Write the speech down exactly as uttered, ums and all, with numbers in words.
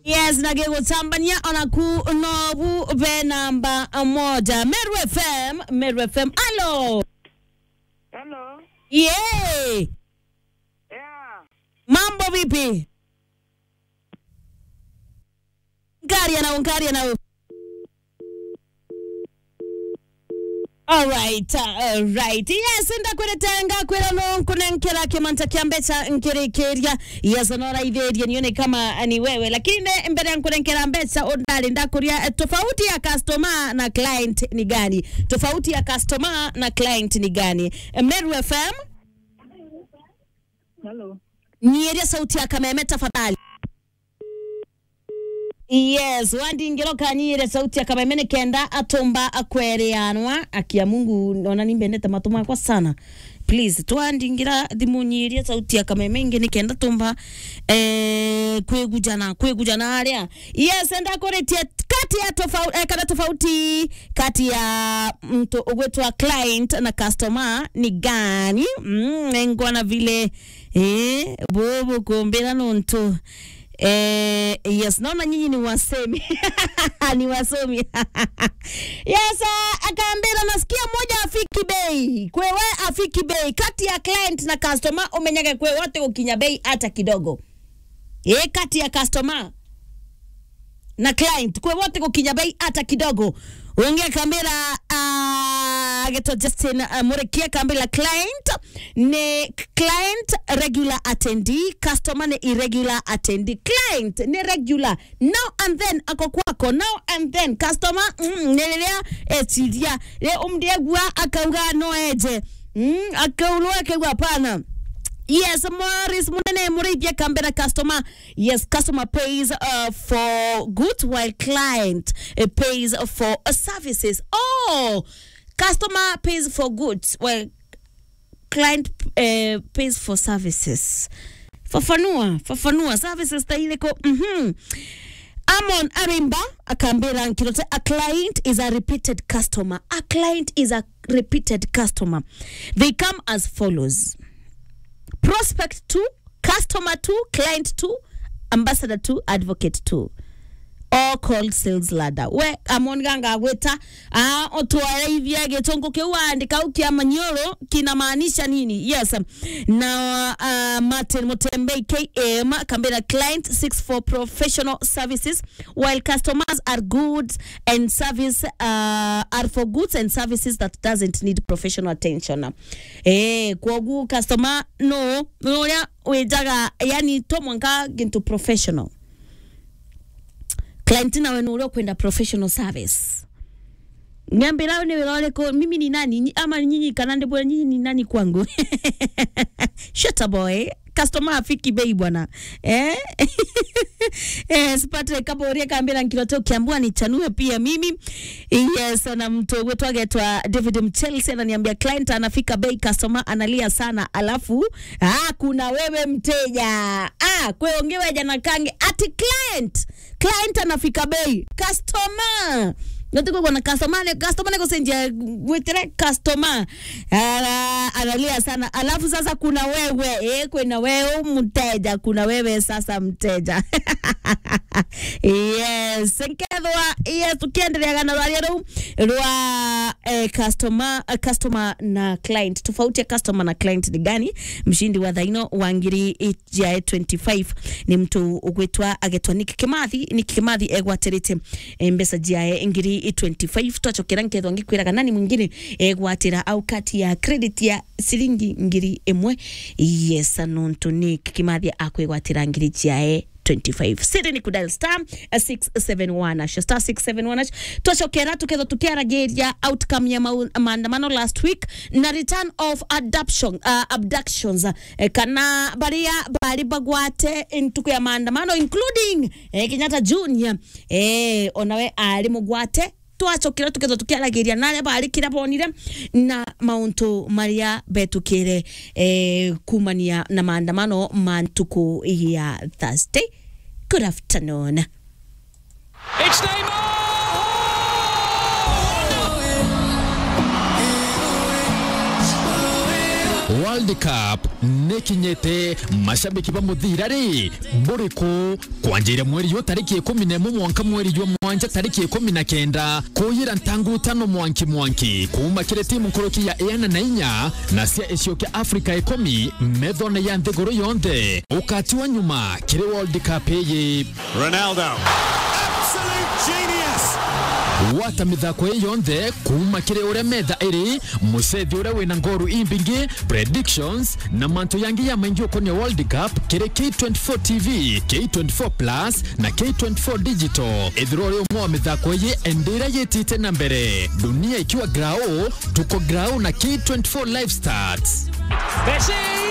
Yes, nagego tambania onaku nobu be namba moja. Meru F M, Meru F M. Hello. Hello. Yeah. Yeah. Mambo vipi? Ngaria na ngaria na. All right, uh, all right. Yes, ndakuretenga kwira no kunenkera kimanta kiambecha nkirikiria. Yes, no raidheria nione kama ni wewe, lakini mbele ya kunenkera mbecha ondali ndakuria tofauti ya customer na client ni gani? Tofauti ya customer na client ni gani? Meru F M. Hello. Nieria sauti ya kameme tafadhali. Yes, wandi ngero kanyire sauti ya kameme kenda atomba akwereanwa akia Mungu nona nimbendeta matoma kwa sana. Please twandi ngira dimunyirie sauti ya kameme ngene kenda tomba eh kwegujana kwegujana aria. Yes, enda koretia kati ya tofauti eh, kada tofauti kati ya mtu ogwetwa client na customer ni gani? Mm, ngwana vile eh bobo kombela nonto. Eh, yes, naona nyinyi ni wasemi. Ni wasomi. Yes, akaambia nasikia moja afiki bei. Kwewe afiki bei kati ya client na customer umenyaga kwe wote ukinya bei hata kidogo. Eh, kati ya customer na client kwe wote ukinya bei hata kidogo. Ongea kamera uh, geto Justin uh, Murekia kambila client ne client regular attendee, customer ne irregular attendee. Client ne regular now and then ako kwako, now and then customer mm, nelelea etidia le umdia gwa akauga noeje mm, akaulwa kegwa pana. Yes, Morris Munene Muribia Kambera customer. Yes, customer pays uh, for goods while client uh, pays for uh, services. Oh, customer pays for goods while client uh, pays for services. Fafanua, fafanua services taileko. Mhm. Amon Arimba Akambera Nkirote. A client is a repeated customer. A client is a repeated customer. They come as follows: prospect two, customer two, client two, ambassador two, advocate two. All called sales ladder. We amonganga weta ah otuara hivya getongo kewaandika ukia manyoro kinamaanisha nini? Yes. Now uh, Martin Motembei K M Kambera client six for professional services, while customers are goods and service uh, are for goods and services that doesn't need professional attention. Eh kwa gu customer no no ya wejaga yani tomwanga into professional. Client na wenuro kwenda professional service. Nyambira ni wale ko mimi ni nani ama nyinyi kanande bwana nyinyi ni nani kwangu? Shut up boy. Customer afiki bei bwana. Eh? Eh sipate kama uria kambira nkiloto kiambua ni chanue pia mimi. Yes, na mtu wetu agetwa David Mchelsea ananiambia client anafika bei, customer analia sana, alafu ah kuna wewe mteja. Ah kweongewe jana kange ati client client anafika bei, customer ndio kwa na customer ne customer ne kosenja wetere customer ala analia sana, alafu sasa kuna wewe eh kuna wewe mteja, kuna wewe sasa mteja. Yes, nkedwa yes tukiendelea na wale rwa eh, customer uh, customer na client. Tofauti ya customer na client ni gani? Mshindi wa dhaino wa ngiri ya twenty-five ni mtu ugwetwa agetwa Nick Kimathi. Nick Kimathi egwaterete mbesa jiae ngiri twenty-five twachokera nkethwa ngikwiraga nani mwingine egwatira au kati ya credit ya silingi ngiri emwe. Yes, anonto Nick Kimathi akwegwatira ngiri jiae twenty-five. Siri ni kudal star six seven one ash star six seven one ash. Twachokera tukezo tukiara geria outcome ya maandamano last week na return of adoption uh, abductions uh, kana baria bari bagwate intuku ya maandamano including eh, Kenyatta Junior eh onawe ali mugwate. Twachokera tukezo tukiara geria nale bari kira bonire na maunto Maria betukire eh, kumania na maandamano mantuku ya Thursday. Good afternoon. It's Neymar! World Cup nekinyete mashabiki ba muthirari buriko kwanjira mweri yo tariki kumi na moja mwanka mweri yo mwanja tariki kumi na kenda kuyira ntangu tano mwanki mwanki kuma kire timu nkoroki ya ena na inya na cia Ethiopia Africa ekomi methona ya nthiguru yonthe ukati wa nyuma kire World Cup ye Ronaldo. Absolute genius. wata mithako yonthe kuma kire ure metha iri musethi ure wina ngoru imbingi predictions na manto yangi ya maingi okonia World Cup kire K twenty-four T V, K twenty-four Plus na K twenty-four Digital ithirori umwa mithako ye endira yetite na mbere dunia ikiwa grao tuko grao na K twenty-four Live Starts. Messi.